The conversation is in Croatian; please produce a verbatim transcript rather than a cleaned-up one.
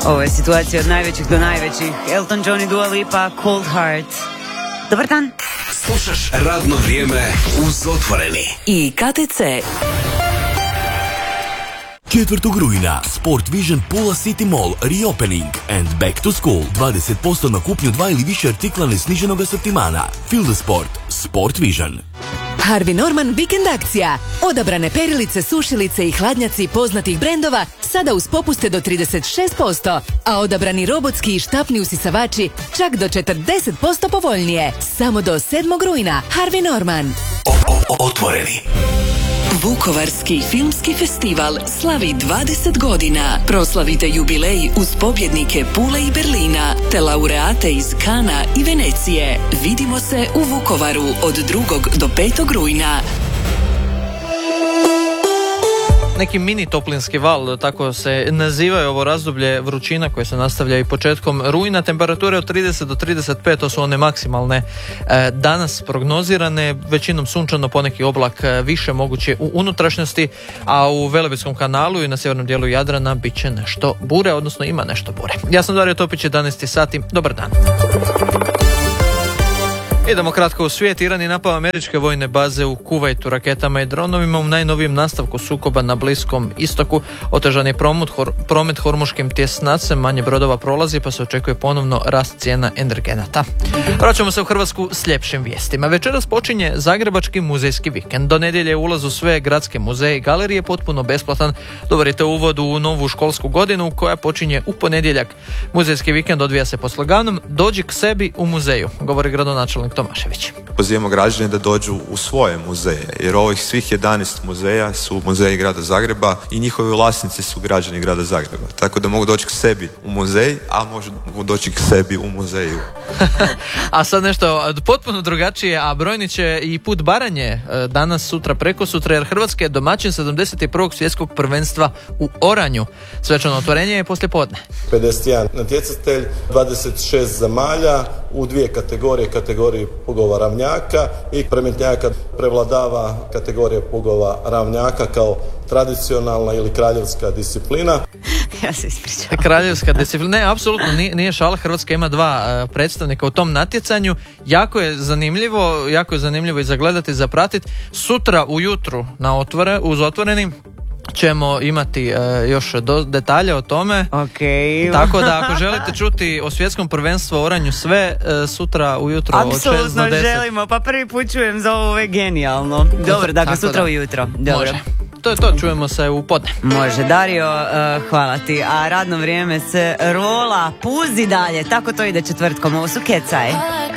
Ovo je situacija od najvećih do najvećih. Elton John i Dua Lipa, Cold Heart. Dobar dan. Slušaš Radno vrijeme uz Otvoreni. I K T C. četvrtog rujna Sport Vision Pula City Mall Reopening and Back to School. dvadeset posto na kupnju dva ili više artikla nesniženog asortimana. Feel the sport. Sport Vision. Harvey Norman vikend akcija. Odabrane perilice, sušilice i hladnjaci poznatih brendova sada uz popuste do trideset šest posto, a odabrani robotski i štapni usisavači čak do četrdeset posto povoljnije. Samo do sedmog rujna. Harvey Norman. Otvoreni. Vukovarski filmski festival slavi dvadeset godina. Proslavite jubilej uz pobjednike Pule i Berlina, te laureate iz Kana i Venecije. Vidimo se u Vukovaru od drugog do petog rujna. Neki mini toplinski val, tako se nazivaju ovo razdoblje vrućina koje se nastavlja i početkom rujna. Temperature od trideset do trideset pet, to su one maksimalne e, danas prognozirane, većinom sunčano, poneki oblak e, više moguće u unutrašnjosti, a u Velebitskom kanalu i na sjevernom dijelu Jadrana bit će nešto bure, odnosno ima nešto bure. Ja sam Dario Topić, jedanaest sati, dobar dan. Idemo kratko u svijet. Iran je napao američke vojne baze u Kuvajtu raketama i dronovima u najnovijem nastavku sukoba na Bliskom istoku. Otežan je promet, hor, promet hormuškim tjesnacem, manje brodova prolazi pa se očekuje ponovno rast cijena energenata. Vraćamo se u Hrvatsku s ljepšim vijestima. Večeras počinje Zagrebački muzejski vikend. Do nedjelje je ulaz u sve gradske muzeje i galerije potpuno besplatan. Dobarite uvod u novu školsku godinu koja počinje u ponedjeljak. Muzejski vikend odvija se pod sloganom Dođi k sebi u muzeju, govori gradonačelnik Tomašević. Pozivamo građane da dođu u svoje muzeje, jer ovih svih jedanaest muzeja su muzeji grada Zagreba i njihovi vlasnici su građani grada Zagreba. Tako da mogu doći k sebi u muzej, a mogu doći k sebi u muzeju. A sad nešto potpuno drugačije, a brojni će i put Baranje danas, sutra, preko sutra, jer Hrvatska je domaćin sedamdeset prvog svjetskog prvenstva u oranju. Svečano otvorenje je poslije podne. pedeset jedan natjecatelj, dvadeset šest zemalja u dvije kategorije, kategorije pugova ravnjaka i premetnjaka. Prevladava kategorija pugova ravnjaka kao tradicionalna ili kraljevska disciplina. Ja se ispričavam. Kraljevska disciplina, ne, apsolutno nije, nije šala. Hrvatska ima dva uh, predstavnika u tom natjecanju. Jako je zanimljivo, jako je zanimljivo i zagledati, zapratiti. Sutra ujutru na otvore, uz Otvoreni ćemo imati uh, još do, detalje o tome. Okay. Tako da ako želite čuti o svjetskom prvenstvu o oranju sve, uh, sutra ujutro od šest do deset. Apsolutno želimo, pa prvi put čujem za ovo, je genijalno. Dobro, dakle sutra da. Ujutro. Dobro. Može. To je to, čujemo se u podne. Može, Dario, uh, hvala ti. A radno vrijeme se rola, puzi dalje. Tako to ide četvrtkom, ovo su Kecaj.